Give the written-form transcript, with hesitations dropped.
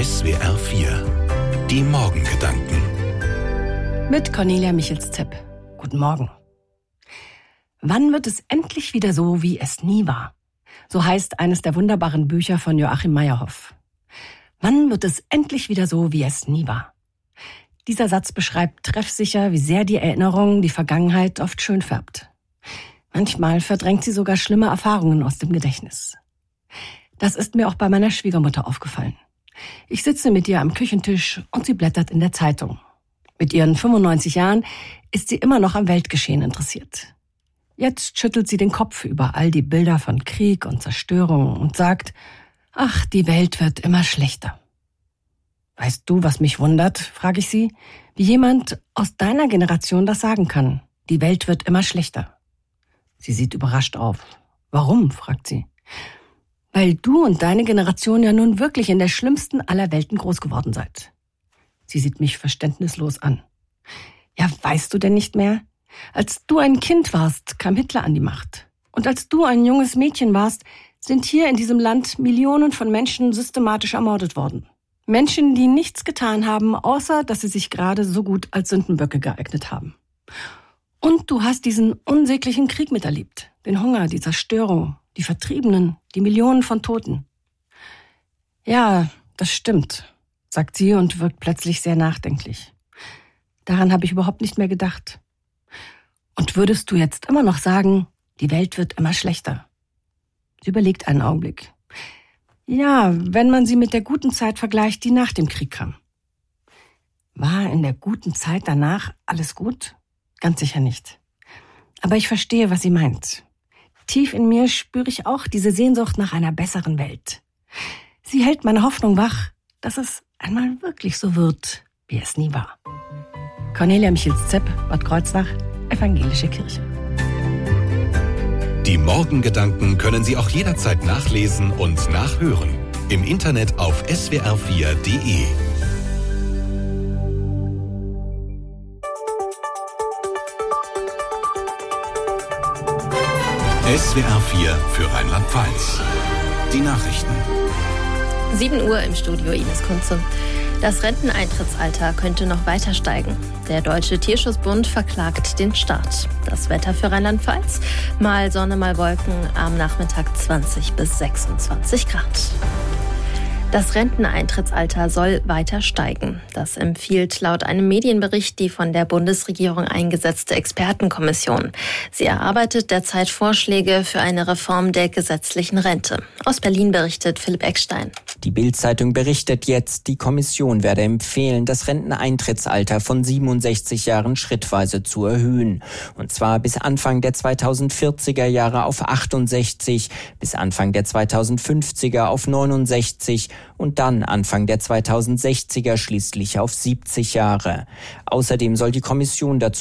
SWR 4. Die Morgengedanken. Mit Cornelia Michels-Zepp. Guten Morgen. Wann wird es endlich wieder so, wie es nie war? So heißt eines der wunderbaren Bücher von Joachim Meyerhoff. Wann wird es endlich wieder so, wie es nie war? Dieser Satz beschreibt treffsicher, wie sehr die Erinnerung die Vergangenheit oft schön färbt. Manchmal verdrängt sie sogar schlimme Erfahrungen aus dem Gedächtnis. Das ist mir auch bei meiner Schwiegermutter aufgefallen. Ich sitze mit ihr am Küchentisch und sie blättert in der Zeitung. Mit ihren 95 Jahren ist sie immer noch am Weltgeschehen interessiert. Jetzt schüttelt sie den Kopf über all die Bilder von Krieg und Zerstörung und sagt, ach, die Welt wird immer schlechter. Weißt du, was mich wundert, frage ich sie, wie jemand aus deiner Generation das sagen kann. Die Welt wird immer schlechter. Sie sieht überrascht auf. Warum, fragt sie. Weil du und deine Generation ja nun wirklich in der schlimmsten aller Welten groß geworden seid. Sie sieht mich verständnislos an. Ja, weißt du denn nicht mehr? Als du ein Kind warst, kam Hitler an die Macht. Und als du ein junges Mädchen warst, sind hier in diesem Land Millionen von Menschen systematisch ermordet worden. Menschen, die nichts getan haben, außer dass sie sich gerade so gut als Sündenböcke geeignet haben. Und du hast diesen unsäglichen Krieg miterlebt. Den Hunger, die Zerstörung, die Vertriebenen, die Millionen von Toten. Ja, das stimmt, sagt sie und wirkt plötzlich sehr nachdenklich. Daran habe ich überhaupt nicht mehr gedacht. Und würdest du jetzt immer noch sagen, die Welt wird immer schlechter? Sie überlegt einen Augenblick. Ja, wenn man sie mit der guten Zeit vergleicht, die nach dem Krieg kam. War in der guten Zeit danach alles gut? Ganz sicher nicht. Aber ich verstehe, was sie meint. Tief in mir spüre ich auch diese Sehnsucht nach einer besseren Welt. Sie hält meine Hoffnung wach, dass es einmal wirklich so wird, wie es nie war. Cornelia Michels-Zepp, Bad Kreuznach, Evangelische Kirche. Die Morgengedanken können Sie auch jederzeit nachlesen und nachhören. Im Internet auf swr4.de. SWR 4 für Rheinland-Pfalz. Die Nachrichten. 7 Uhr im Studio, Ines Kunze. Das Renteneintrittsalter könnte noch weiter steigen. Der Deutsche Tierschutzbund verklagt den Staat. Das Wetter für Rheinland-Pfalz: mal Sonne, mal Wolken, am Nachmittag 20 bis 26 Grad. Das Renteneintrittsalter soll weiter steigen. Das empfiehlt laut einem Medienbericht die von der Bundesregierung eingesetzte Expertenkommission. Sie erarbeitet derzeit Vorschläge für eine Reform der gesetzlichen Rente. Aus Berlin berichtet Philipp Eckstein. Die Bild-Zeitung berichtet jetzt, die Kommission werde empfehlen, das Renteneintrittsalter von 67 Jahren schrittweise zu erhöhen. Und zwar bis Anfang der 2040er Jahre auf 68, bis Anfang der 2050er auf 69 und dann Anfang der 2060er schließlich auf 70 Jahre. Außerdem soll die Kommission dazu